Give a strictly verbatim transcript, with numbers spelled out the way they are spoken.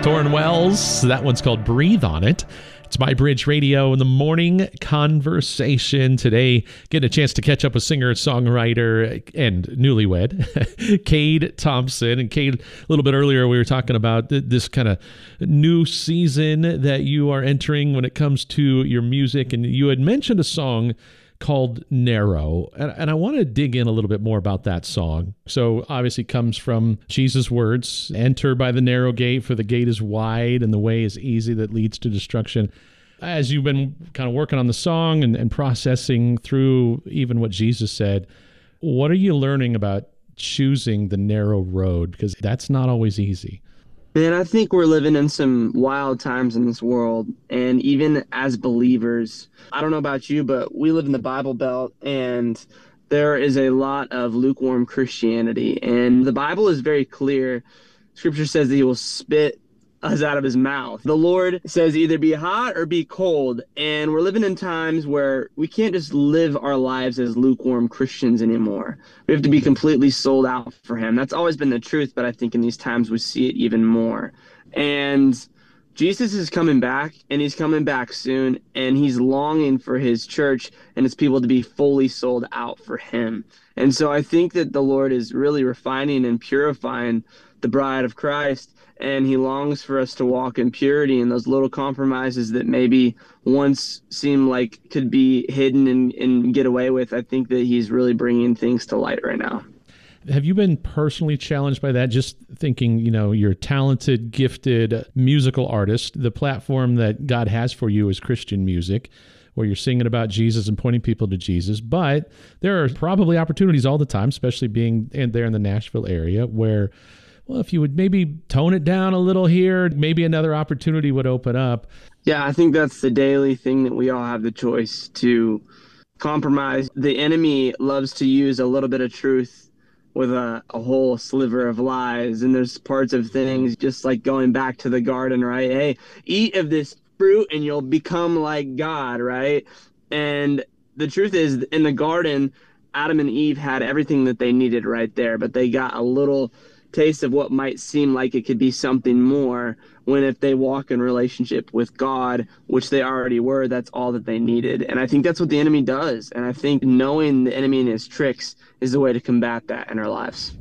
Torrin Wells, that one's called Breathe on It. It's My Bridge Radio in the morning conversation. Today, getting a chance to catch up with singer, songwriter, and newlywed, Cade Thompson. And Cade, a little bit earlier, we were talking about this kind of new season that you are entering when it comes to your music. And you had mentioned a song called Narrow. And, and I want to dig in a little bit more about that song. So obviously it comes from Jesus' words, enter by the narrow gate, for the gate is wide and the way is easy that leads to destruction. As you've been kind of working on the song and, and processing through even what Jesus said, what are you learning about choosing the narrow road? Because that's not always easy. Man, I think we're living in some wild times in this world. And even as believers, I don't know about you, but we live in the Bible Belt, and there is a lot of lukewarm Christianity. And the Bible is very clear. Scripture says that he will spit us out of his mouth. The Lord says either be hot or be cold. And we're living in times where we can't just live our lives as lukewarm Christians anymore. We have to be completely sold out for him. That's always been the truth, but I think in these times we see it even more. And Jesus is coming back, and he's coming back soon, and he's longing for his church and his people to be fully sold out for him. And so I think that the Lord is really refining and purifying the bride of Christ, and he longs for us to walk in purity, and those little compromises that maybe once seemed like could be hidden and, and get away with. I think that he's really bringing things to light right now. Have you been personally challenged by that? Just thinking, you know, you're a talented, gifted musical artist. The platform that God has for you is Christian music, where you're singing about Jesus and pointing people to Jesus. But there are probably opportunities all the time, especially being in there in the Nashville area, where, well, if you would maybe tone it down a little here, maybe another opportunity would open up. Yeah, I think that's the daily thing that we all have the choice to compromise. The enemy loves to use a little bit of truth with a, a whole sliver of lies. And there's parts of things, just like going back to the garden, right? Hey, eat of this fruit and you'll become like God, right? And the truth is, in the garden, Adam and Eve had everything that they needed right there, but they got a little taste of what might seem like it could be something more, when if they walk in relationship with God, which they already were, that's all that they needed. And I think that's what the enemy does. And I think knowing the enemy and his tricks is the way to combat that in our lives.